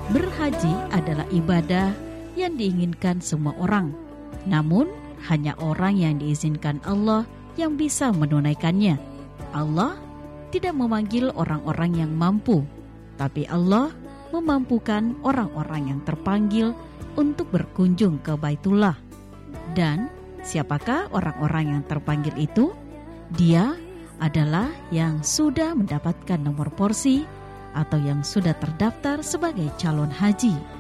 Berhaji adalah ibadah yang diinginkan semua orang. Namun, hanya orang yang diizinkan Allah yang bisa menunaikannya. Allah tidak memanggil orang-orang yang mampu, tapi Allah memampukan orang-orang yang terpanggil untuk berkunjung ke Baitullah. Dan siapakah orang-orang yang terpanggil itu? Dia adalah yang sudah mendapatkan nomor porsi atau yang sudah terdaftar sebagai calon haji.